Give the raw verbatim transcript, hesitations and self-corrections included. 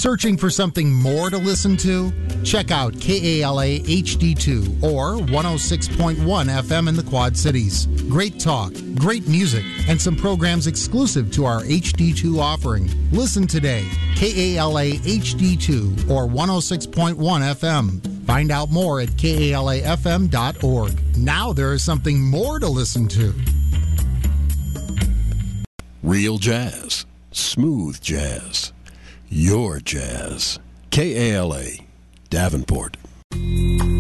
Searching for something more to listen to? Check out K A L A H D two or one oh six point one F M in the Quad Cities. Great talk, great music, and some programs exclusive to our H D two offering. Listen today. K A L A H D two or one oh six point one F M. Find out more at K A L A F M dot org. Now there is something more to listen to. Real jazz. Smooth jazz. Your jazz. K A L A, Davenport.